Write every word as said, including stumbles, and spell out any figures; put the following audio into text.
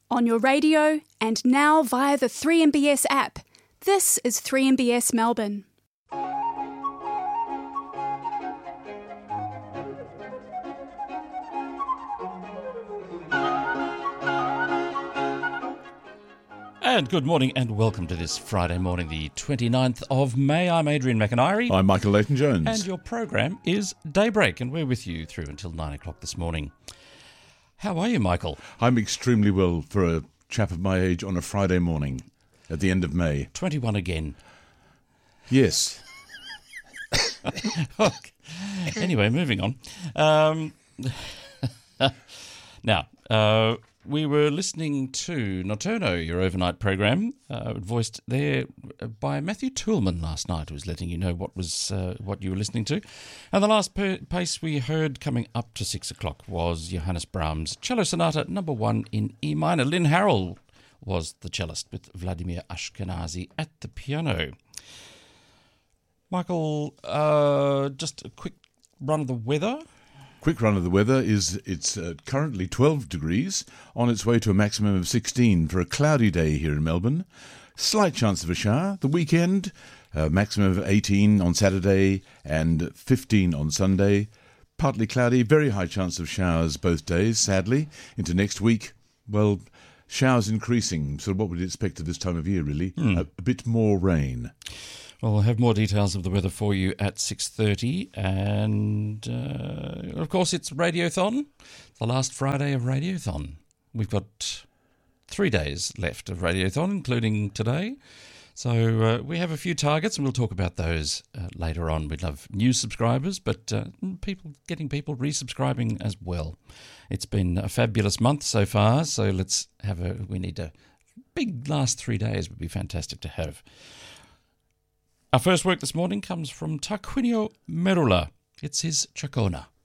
on your radio, and now via the three M B S app. This is three M B S Melbourne. And good morning and welcome to this Friday morning, the twenty-ninth of May. I'm Adrian McIntyre. I'm Michael Leighton-Jones. And your program is Daybreak, and we're with you through until nine o'clock this morning. How are you, Michael? I'm extremely well for a chap of my age on a Friday morning at the end of May. twenty-one again. Yes. Okay. Anyway, moving on. Um, now, uh, we were listening to Nocturno, your overnight program, uh, voiced there by Matthew Toolman last night, who was letting you know what was uh, what you were listening to. And the last per- piece we heard coming up to six o'clock was Johannes Brahms' Cello Sonata number one in E minor. Lynn Harrell was the cellist with Vladimir Ashkenazy at the piano. Michael, uh, just a quick run of the weather. Quick run of the weather is it's uh, currently twelve degrees, on its way to a maximum of sixteen for a cloudy day here in Melbourne. Slight chance of a shower. The weekend, uh, maximum of eighteen on Saturday and fifteen on Sunday. Partly cloudy, very high chance of showers both days, sadly. Into next week, well, showers increasing. So what would you expect at this time of year, really? Mm. A, a bit more rain. Well, we'll have more details of the weather for you at six thirty. And, uh, of course, it's Radiothon, the last Friday of Radiothon. We've got three days left of Radiothon, including today. So uh, we have a few targets, and we'll talk about those uh, later on. We'd love new subscribers, but uh, people getting people resubscribing as well. It's been a fabulous month so far, so let's have a... We need a big last three days would be fantastic to have. Our first work this morning comes from Tarquinio Merula. It's his Chacona.